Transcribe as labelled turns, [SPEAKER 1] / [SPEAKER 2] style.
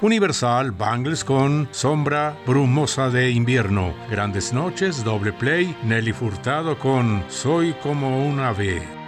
[SPEAKER 1] Universal Bangles con Sombra Brumosa de Invierno. Grandes Noches, doble play, Nelly Furtado con Soy como un ave.